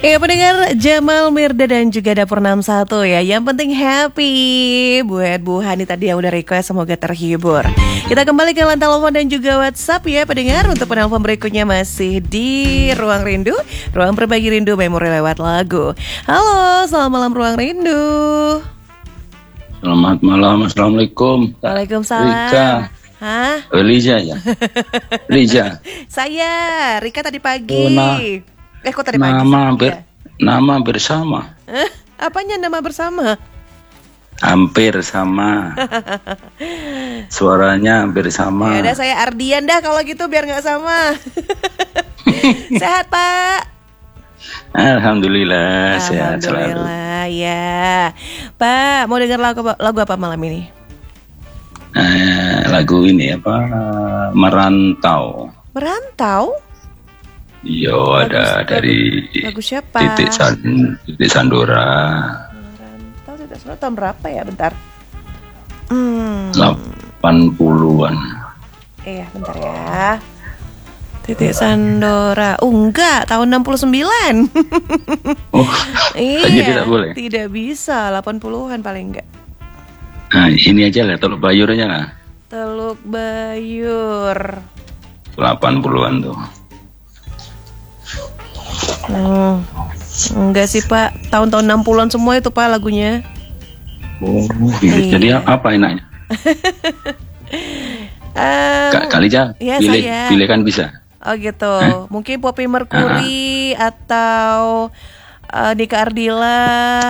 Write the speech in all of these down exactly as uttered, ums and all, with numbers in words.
Ya pendengar Jamal Mirda dan juga Dapur enam satu ya. Yang penting happy buat Bu Hani tadi yang udah request, semoga terhibur. Kita kembali ke line telepon dan juga WhatsApp ya pendengar. Untuk penelpon berikutnya masih di Ruang Rindu, Ruang Berbagi Rindu Memori lewat lagu. Halo, selamat malam Ruang Rindu. Selamat malam, Assalamualaikum. Waalaikumsalam. Rika. Hah? Oh, Liza ya? Liza. Saya, Rika tadi pagi. Oh, nah. Eh kok tadi pagi? Nama hampir, ya? nama bersama. Eh, apanya nama bersama? Hampir sama. Suaranya hampir sama. Ya udah, saya Ardian dah kalau gitu biar nggak sama. Sehat Pak? Alhamdulillah, sehat selalu. Alhamdulillah ya. Pak, mau dengar lagu, lagu apa malam ini? Eh, lagu ini apa? Merantau. Merantau? Iya, ada lagu, dari lagu siapa? Titik San, Titik Sandora. Merantau Titik Sandora tahun berapa ya? Bentar. Hmm. delapan puluhan. Iya, bentar ya. Titik Sandora. Oh enggak, tahun enam puluh sembilan. Oh, iya, jadi tidak boleh. Tidak bisa, delapan puluhan paling enggak. Nah, ini aja lah, Teluk Bayur aja lah. Teluk Bayur. delapan puluhan tuh. Hmm. Enggak sih Pak, tahun-tahun enam puluhan semua itu Pak lagunya. Oh, gitu. Iya. Jadi apa enaknya? um, Kak Kalija, ya, pilih, saya. pilih kan bisa. Oh gitu, Hah? mungkin Poppy Mercury uh-huh. atau uh, Nika Ardila.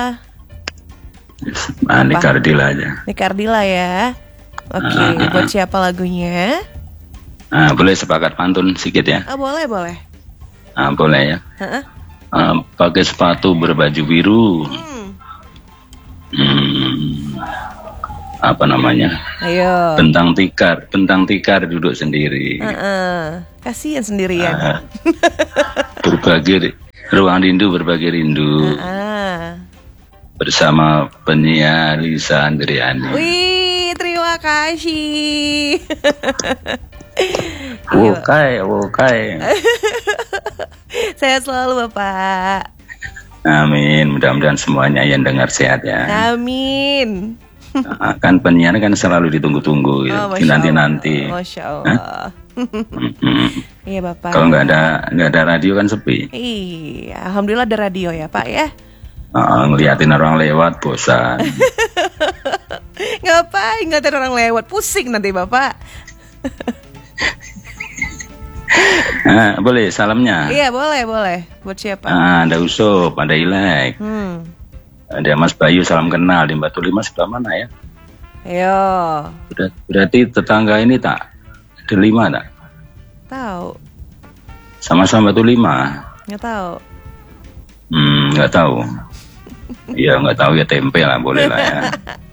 Nah, Nika Ardila aja. Nika Ardila ya. Oke, okay. uh-huh. Buat siapa lagunya? Nah, boleh sepakat pantun sedikit ya? Oh, boleh, boleh. Nah, boleh ya. Uh-huh. Uh, pakai sepatu berbaju biru. Hmm. Hmm, apa namanya? Ayo. Bentang tikar, bentang tikar duduk sendiri. Uh-uh. Kasian sendirian. Uh, berbagi ruang rindu, berbagi rindu. Uh-uh. Bersama penyiar Lisa Andriani. Wih, terima kasih. Wokai, wokai. Saya selalu Bapak. Amin, mudah-mudahan semuanya yang dengar sehat ya. Amin. Nah, kan penyiar kan selalu ditunggu-tunggu gitu. Oh, nanti-nanti. Masya Allah. Iya Bapak. Kalau nggak ada nggak ada radio kan sepi. Iya, alhamdulillah ada radio ya Pak ya. Uh, ngeliatin orang lewat bosan. Ngapain ngeliatin orang lewat, pusing nanti Bapak. Nah, boleh salamnya? Iya boleh boleh. Buat siapa? Nah, ada Usop, ada Ilek, hmm. ada Mas Bayu, salam kenal di Batu Lima sebelah mana ya? Ayo. Ber berarti tetangga ini tak ada lima tak? Tahu. Sama-sama Batu Lima? Nggak tahu. Hmm, nggak tahu. Iya nggak tahu ya, tempe lah boleh lah ya.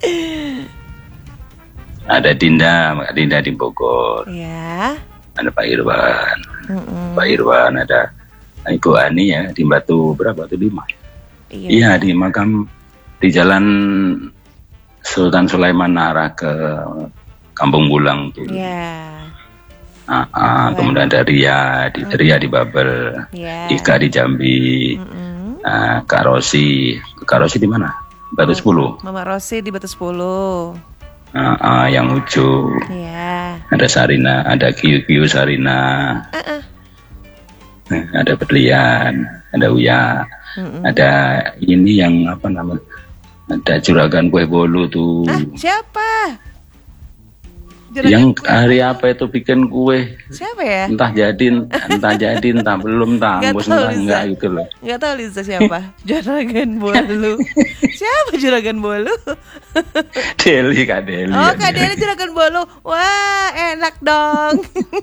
Ada Dinda, Mbak Dinda di Bogor. Iya. Ada Pak Irwan, Mm-mm. Pak Irwan, ada Ibu Ani ya di Batu berapa? Batu Lima. Iya, Iya di makam di Jalan Sultan Sulaiman arah ke Kampung Bulang tuh. Iya. Ah, ah, kemudian ada Ria, di Ria di Babel, Iya. Ika di Jambi, ah, Kak Rosi, Kak Rosi di mana? Batu Sepuluh. Mama Rosi di Batu Sepuluh. Ah, ah, yang Ujo. Iya. Ada Sarina, ada Kiyu Kiyu Sarina. Uh-uh. Ada Berlian, ada Uya, Mm-mm. ada ini yang apa namanya? Ada Juragan Kue Bolu tuh. Ah, siapa? Juragan yang kue. hari apa itu bikin kue? Siapa ya? Entah jadi, entah jadi, entah belum, entah Nggak anggus, tahu, entah Liza. enggak gitu loh. Nggak tahu Liza siapa. Juragan Bolu. Siapa Juragan Bolu? Deli Kak Deli. Oh, ya, Kak dia. Deli Juragan Bolu. Wah, enak dong.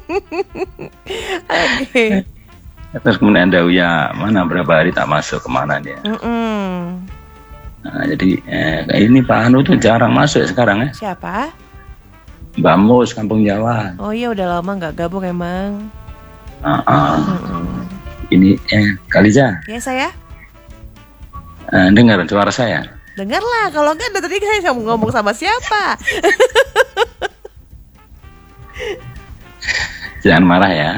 Oke. Terus kemudian ada Uya, mana berapa hari tak masuk, kemana dia? Mm-mm. Nah, jadi eh, ini Pak Anu tuh jarang masuk sekarang ya. Siapa? Mbak Mus, Kampung Jawa. Oh iya, udah lama nggak gabung emang. Uh, uh. Mm-mm. Ini eh Kaliza, Ya saya. eh, dengar suara saya. Dengarlah, kalau enggak dari tadi saya mau ngomong sama siapa? Jangan marah ya.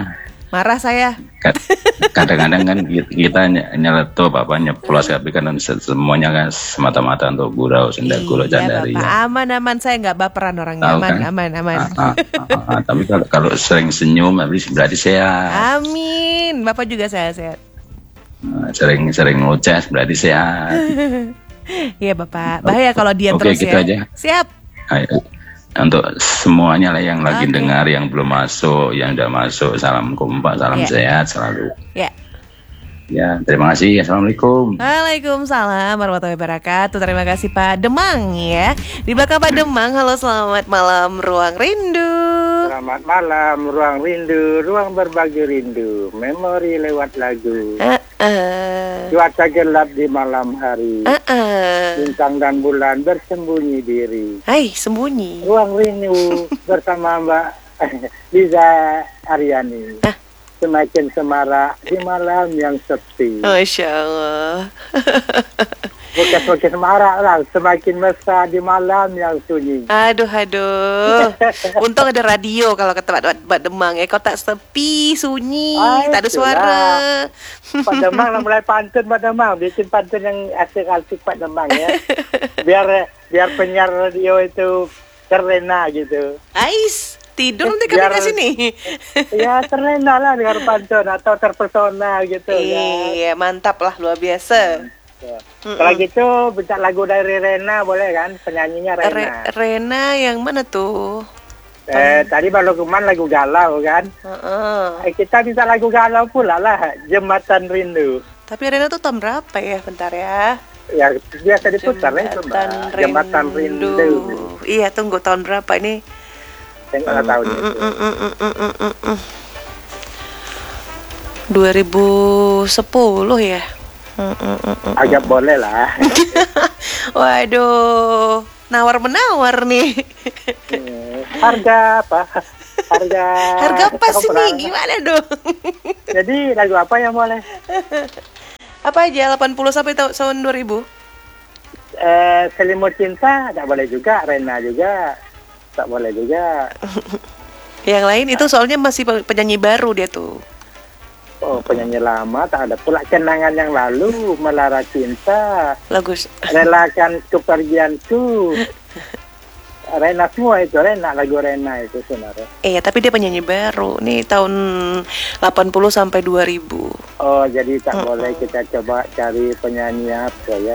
Marah saya. Kadang-kadang kan kita nyeletup apa nyeplos tapi kan semuanya kan semata-mata untuk gurau senda gurau Iya candari Bapak, ya. aman-aman saya nggak baperan orangnya, Tahu aman, kan? aman, aman. Ah, ah, ah, ah. Tapi kalau kalau sering senyum berarti berarti sehat. Amin, Bapak juga sehat-sehat. Ah, Sering-sering ngoceh berarti sehat. Iya Bapak, bahaya kalau diam Oke, terus gitu ya. aja. Siap. Ayo. Untuk semuanya lah yang lagi Oke. dengar, yang belum masuk, yang udah masuk, salam kompak, salam Ya. sehat selalu. Ya. Ya, terima kasih. Assalamualaikum. Waalaikumsalam warahmatullahi wabarakatuh. Terima kasih Pak Demang ya. Di belakang Pak Demang, halo selamat malam Ruang Rindu. Selamat malam, Ruang Rindu, ruang berbagi rindu, memori lewat lagu. Uh -uh. Cuaca gelap di malam hari, Uh -uh. bintang dan bulan bersembunyi diri. Hai, sembunyi. Ruang Rindu bersama Mbak Liza Aryani. Ah. Semakin semarak di malam yang sepi. Masya Allah. Bukan semakin semarak lah, semakin mesra di malam yang sunyi. Aduh, aduh. Untung ada radio kalau ke tempat Pak Demang ya. Kau tak sepi, sunyi, Ah, tak ada itulah. suara. Pak Demang lah mulai pantun Pak Demang, bikin pantun yang asik-asik Pak Demang ya. Biar biar penyiar radio itu terlena gitu. Ais, tidur nanti kami Biar- ke sini. Ya terlena lah dengan pantun atau terpesona gitu ya. Iya, mantap lah, luar biasa. Ya. Kalau gitu minta lagu dari Rena boleh kan? Penyanyinya Rena. Re- Rena yang mana tuh? eh, tadi baru kemarin lagu galau kan? Heeh. Eh, kita minta lagu galau pula lah, Jembatan Rindu. Tapi Rena tuh tahun berapa ya? Bentar ya. Ya biasa diputar ya itu Mbak. Jembatan Rindu. Iya, tunggu tahun berapa ini? Saya nggak tahu nih. Mm, mm, mm, mm, mm, mm, mm. dua ribu sepuluh ya. Mm, mm, mm, mm. Agak boleh lah. Waduh, nawar menawar nih. Eh, Harga apa? Harga. Harga apa sih Kopra. nih? Gimana dong? Jadi lagu apa yang boleh? Apa aja delapan puluh sampai tahun tahun dua ribu? Eh, Selimut Cinta tak boleh juga, Rena juga tak boleh juga. Yang lain itu soalnya masih pe- penyanyi baru dia tuh. Oh, penyanyi lama tak ada pula. Kenangan yang lalu, Melara Cinta, Lagu Relakan Kepergianku. Rena semua itu, Rena, lagu Rena itu sebenarnya. eh tapi dia penyanyi baru nih tahun delapan puluh sampai dua ribu. Oh, jadi tak boleh kita coba cari penyanyi apa ya.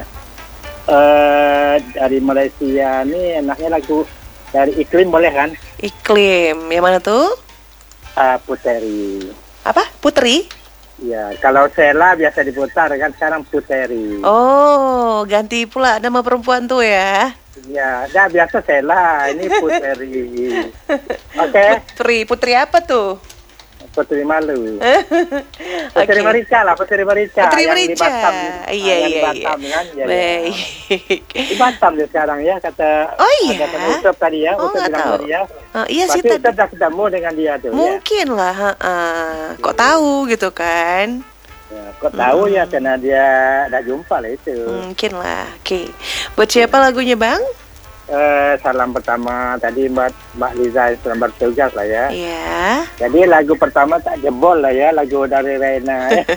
Eh dari Malaysia nih enaknya lagu dari Iklim boleh kan? Iklim. Yang mana tuh? Ah, Puteri. Apa? Putri? Ya, kalau Sela biasa diputar kan, sekarang Puteri. Oh, ganti pula nama perempuan tuh ya. Ya, dah biasa Sela, ini Puteri. Oke, Putri, Putri apa tuh? Putri Malu. Putri Oke. Marica lah, Putri Marica. Putri yang di Marica. Batam. Iya, Ah, yang iya, di Batam iya. kan. Ya, ya. Baik. Di Batam dia sekarang ya, kata Oh, iya? ada teman Ustaz tadi ya, Oh, Ustaz nggak bilang tahu. tadi ya. Ah, iya sih Pasti tadi. Ustaz dah ketemu dengan dia tuh ya. Mungkin lah, heeh. Kok tahu gitu kan? Ya, kok tahu ya karena dia dah jumpa lah itu. Mungkin lah. Oke. Buat siapa lagunya, Bang? Eh, salam pertama tadi Mbak Mbak Liza yang sedang bertugas lah ya. Iya. Jadi lagu pertama tak jebol lah ya, lagu dari Rena. Ya.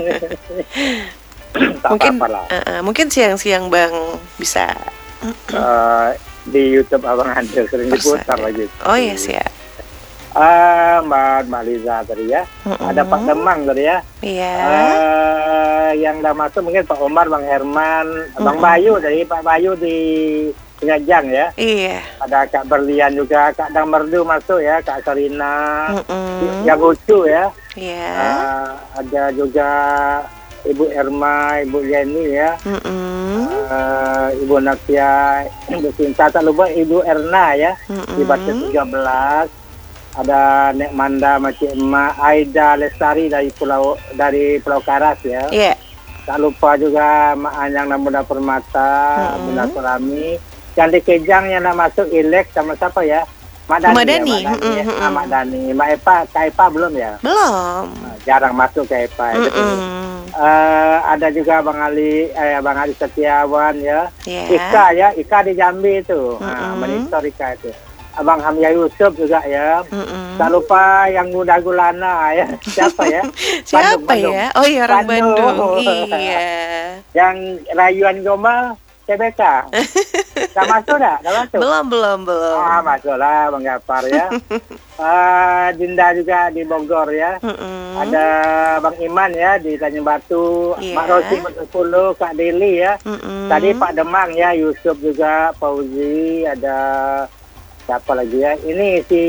tak Mungkin apa-apa lah. eh, eh, mungkin siang-siang Bang bisa. Eh, di YouTube Abang Andil sering diputar lagi. Oh iya siap. Ah, Mbak Mbak Liza tadi ya. Ada Pak Demang tadi ya. Iya. Eh, yang dah masuk mungkin Pak Omar, Bang Herman, Bang Bayu dari Pak Bayu di Penyajang ya. Iya. Ada Kak Berlian juga, Kak Dang Merdu masuk ya, Kak Sarina, Mm-mm. yang lucu ya. Iya. Ah, ada juga Ibu Erma, Ibu Yeni ya, Mm-mm. Ah, Ibu Nakia, Ibu Sinta, tak lupa Ibu Erna ya, di Batu tiga belas. Ada Nek Manda, Makcik Emak, Aida Lestari dari Pulau dari Pulau Karas ya. Iya. Tak lupa juga Mak Anyang Namuda Permata, Mm-mm. Bunda Surami. Yang di Kejang yang nak masuk Ilek sama siapa ya? Mak Dani. Mak Dani, Ya, Mak Dani, ya. mm-mm. Ah, Mak Dani. Mak Epa, Kak Epa belum ya? Belum. Nah, jarang masuk Kak Epa. Itu. Mm-mm. Eh, ada juga Bang Ali, eh, Bang Ali Setiawan ya. Iya. Ika ya, Ika di Jambi itu. Nah, Mm-mm. monitor Ika itu. Abang Hamzah Yusuf juga ya. Mm-mm. Tak lupa yang Muda Gulana ya. Siapa ya? Siapa Bandung, ya? Oh iya, orang Bandung. Bandung. Iya. Yang rayuan gombal T B K. Dah masuk dah? Dah masuk? Belum, belum, belum. Ah, masuklah Bang Gafar ya. Ah, Dinda juga di Bogor ya. Mm-mm. Ada Bang Iman ya di Tanjung Batu, Iya. Mak Rosi Sepuluh, Kak Deli ya. Mm-mm. Tadi Pak Demang ya, Yusuf juga, Fauzi, ada siapa lagi ya? Ini si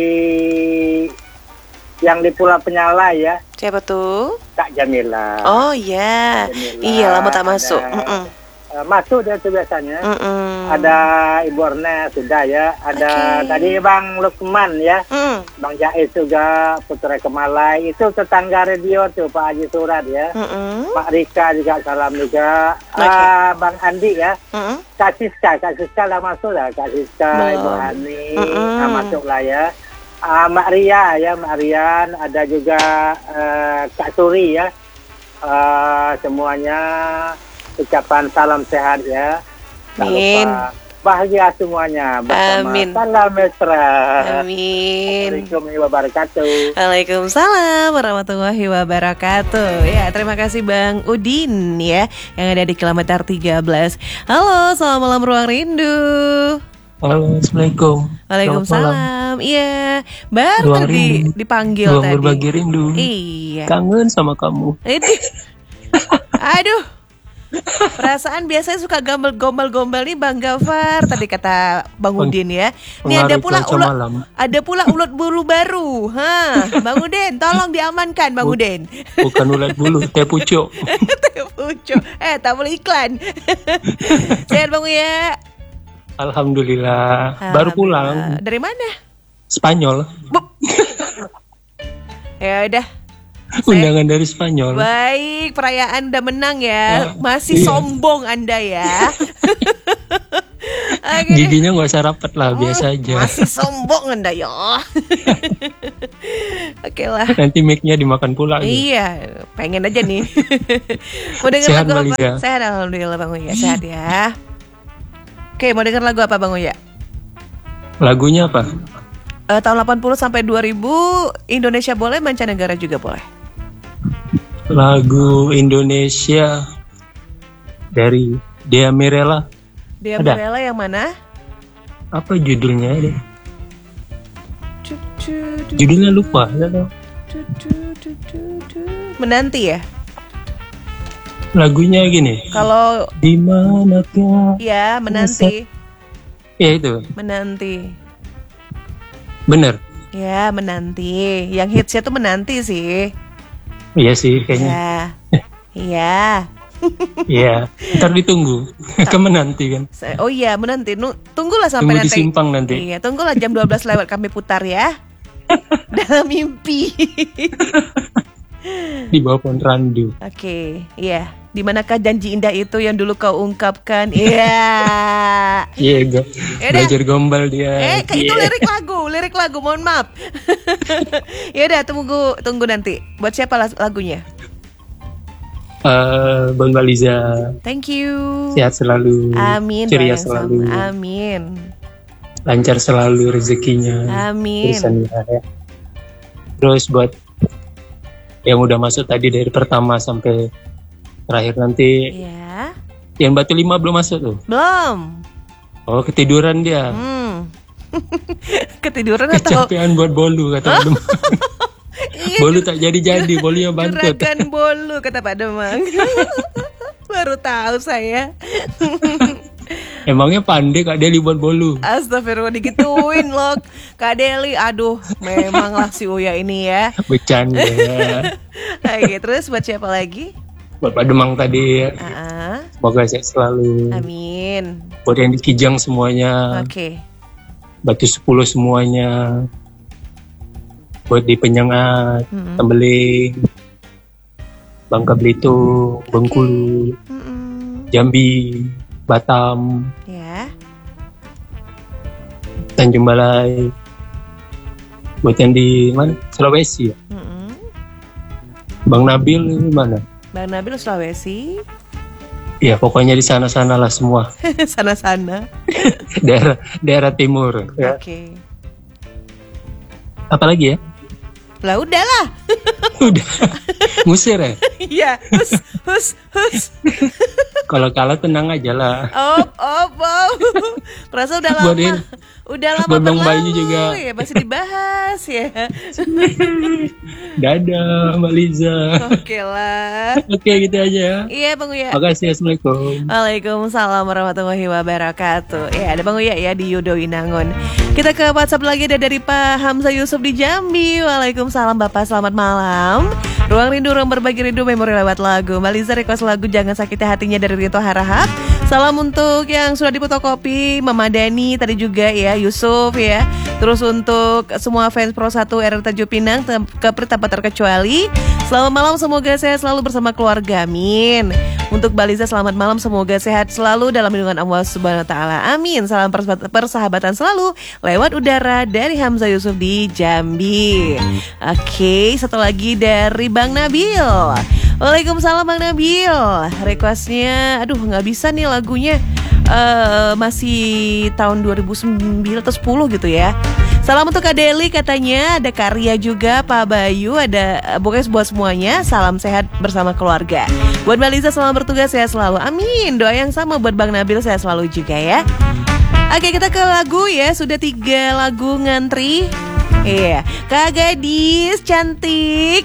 yang di Pulau Penyala ya, Siapa tuh? Kak Jamila. Oh iya. Jamila, Iya, lama tak ada- masuk. Mm-mm. eh, masuk dia tuh biasanya. Mm-mm. Ada Ibu Orne sudah ya. Ada Oke. tadi Bang Lukman ya. Mm. Bang Jais juga, Putra Kemalai. Itu tetangga radio tuh Pak Haji Surat ya. Mm-mm. Pak Rika juga salam juga. Oke. Ah, Bang Andi ya. Mm-mm. Kak Siska, Kak Siska lah masuk lah. Kak Siska, Belum. Ibu Hani, Mm-mm. ah, masuk lah ya. Ah, Mak Ria ya, Mak Rian. Ada juga eh, Kak Suri ya. Eh, semuanya ucapan salam sehat ya. Tak Amin. lupa bahagia semuanya bersama Amin. Salam Mesra. Amin. Assalamualaikum warahmatullahi wabarakatuh. Waalaikumsalam warahmatullahi wabarakatuh. Ya, terima kasih Bang Udin ya yang ada di kilometer tiga belas. Halo, selamat malam Ruang Rindu. Halo, Assalamualaikum. Selamat malam. Waalaikumsalam. Iya, baru Ruang tadi rindu. dipanggil Ruang tadi. berbagi rindu. Iya. Kangen sama kamu. Itu. Aduh. Perasaan biasanya suka gombal-gombal-gombal nih Bang Gafar. Tadi kata Bang Peng- Udin ya. Nih ada pengaruh pula cuaca ulat, malam. ada pula ulat bulu baru. Ha, Bang Udin, tolong diamankan Bang Bu- Udin. Bukan ulat bulu, teh pucuk. Lucu. Eh, tak boleh iklan. Sehat Bang Uya. Alhamdulillah. Baru pulang. Alhamdulillah. Dari mana? Spanyol. Bup. Ya udah. Undangan dari Spanyol. Baik, perayaan udah menang ya. Ya, Masih iya. sombong Anda ya. Oke. Giginya nggak usah rapat lah, biasa aja. Masih sombong Anda ya. Oke lah. Nanti mic-nya dimakan pula. gitu. Iya, pengen aja nih. Mau denger Sehat, lagu Mbak apa? Liza? Sehat alhamdulillah Bang Uya, sehat ya. Oke, mau denger lagu apa Bang Uya? Lagunya apa? Eh, tahun delapan puluh sampai dua ribu Indonesia boleh, mancanegara juga boleh. Lagu Indonesia dari Dea Mirella. Dia Ada. Mirella yang mana? Apa judulnya deh? Cu, cu, cu, Judulnya lupa. Ya, tahu. cu, cu, cu, cu, cu. Menanti ya? Lagunya gini. Kalau Di manakah? ya menanti, Ya itu. menanti. Bener. Ya menanti. Yang hitsnya tuh menanti sih. Iya sih kayaknya. Ya. Iya. Iya. Ntar ditunggu. Kan menanti kan. Se- Oh iya, menanti. Nu- tunggulah sampai Tunggu di nanti. simpang nanti. Iya, tunggulah jam dua belas lewat kami putar ya. Dalam mimpi. Di bawah pohon randu. Oke, iya. Di manakah janji indah itu yang dulu kau ungkapkan? Iya. Iya, go. Yaudah. Belajar gombal dia. Eh, ke- itu Iya. lirik lagu, lirik lagu. Mohon maaf. Ya udah, tunggu tunggu nanti. Buat siapa las- lagunya? Eh, Bang Baliza, Thank you. sehat selalu. Amin. Ceria doa yang selalu. sama. Amin. Lancar selalu rezekinya. Amin. Urusannya, ya. Terus buat yang udah masuk tadi dari pertama sampai terakhir nanti, Ya. yang Batu Lima belum masuk tuh. Belum. Oh, ketiduran dia. Hmm. Ketiduran atau Kecapean buat bolu kata Pak Demang. Bolu tak jadi-jadi, bolunya bantut. juragan bolu kata Pak Demang. Baru tahu saya. Emangnya pandai Kak Deli buat bolu. Astagfirullah, digituin loh Kak Deli. Aduh, memanglah si Uya ini ya. Bercanda. Oke, terus buat siapa lagi? Buat Pak Demang tadi ya. Ah, Semoga sehat selalu. amin. Buat yang di Kijang semuanya. Oke. Batu Sepuluh semuanya. Buat di Penyengat, Mm-mm. Tembeling, Bangka Belitung, Bengkulu, Mm-mm. Jambi, Batam, Ya. Tanjung Balai. Buat yang di mana? Sulawesi ya. Mm-mm. Bang Nabil di mana? Bang Nabil Sulawesi. Ya pokoknya di sana-sana lah semua. Sana-sana. daerah daerah timur. Ya. Oke. Apalagi ya? Lah udahlah. Udah. Ngusir ya? Iya, hus, hus, hus. Kalau kalah tenang aja lah. Op, op, op. Perasa udah lama. Buat Udah lama buat Bang berlalu Bayu juga. ya, masih dibahas ya. Dadah Mbak Liza. Oke lah. Oke gitu aja ya. Iya Bang Uya. Makasih, Assalamualaikum. Waalaikumsalam warahmatullahi wabarakatuh. Ya ada Bang Uya ya di Yudo Winangun. Kita ke WhatsApp lagi, ada dari Pak Hamzah Yusuf di Jambi. Waalaikumsalam Bapak, selamat malam. Ruang rindu, ruang berbagi rindu, memori lewat lagu. Mbak Liza request lagu Jangan Sakiti Hatinya dari Rito Harahap. Salam untuk yang sudah di fotokopi, Mama Dani tadi juga ya, Yusuf ya. Terus untuk semua fans Pro satu R R Tanjung Pinang, Kepri tanpa terkecuali. Selamat malam, semoga sehat selalu bersama keluarga, amin. Untuk Mbak Liza selamat malam, semoga sehat selalu dalam lindungan Allah Subhanahu wa taala. Amin. Salam persahabatan selalu lewat udara dari Hamzah Yusuf di Jambi. Oke, satu lagi dari Bang Nabil. Waalaikumsalam Bang Nabil. Requestnya, aduh nggak bisa nih lagunya. Uh, masih tahun dua ribu sembilan atau sepuluh gitu ya. Salam untuk Kak Deli, katanya ada Karya juga, Pak Bayu, ada pokoknya buat semuanya. Salam sehat bersama keluarga. Buat Mbak Liza selamat bertugas, sehat selalu. Amin. Doa yang sama buat Bang Nabil, sehat selalu juga ya. Oke, kita ke lagu ya. Sudah tiga lagu ngantri. Iya, Kak Gadis cantik.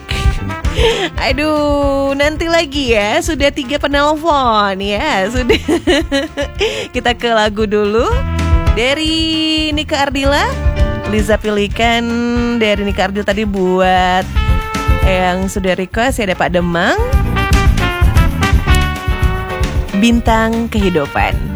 Aduh, nanti lagi ya. Sudah tiga penelpon ya. Sudah. Kita ke lagu dulu dari Nika Ardila. Liza pilihkan dari Nika Ardila tadi buat yang sudah request ya, ada Pak Demang. Bintang Kehidupan.